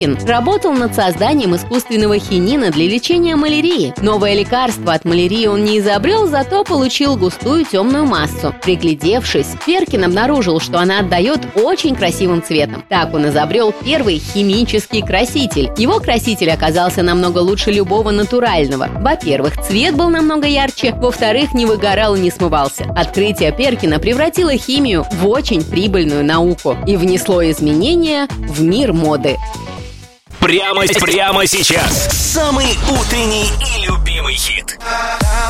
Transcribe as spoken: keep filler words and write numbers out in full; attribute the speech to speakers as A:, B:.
A: Перкин работал над созданием искусственного хинина для лечения малярии. Новое лекарство от малярии он не изобрел, зато получил густую темную массу. Приглядевшись, Перкин обнаружил, что она отдает очень красивым цветом. Так он изобрел первый химический краситель. Его краситель оказался намного лучше любого натурального. Во-первых, цвет был намного ярче, во-вторых, не выгорал и не смывался. Открытие Перкина превратило химию в очень прибыльную науку и внесло изменения в мир моды.
B: Прямо, прямо сейчас самый утренний и любимый хит.